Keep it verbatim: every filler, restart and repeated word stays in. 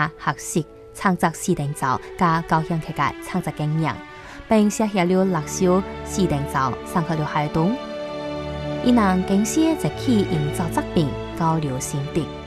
家学习创作四重奏加高向客家创作经验，并写下了六首四重奏送给了孩童。伊能经写一起营造作品交流心得。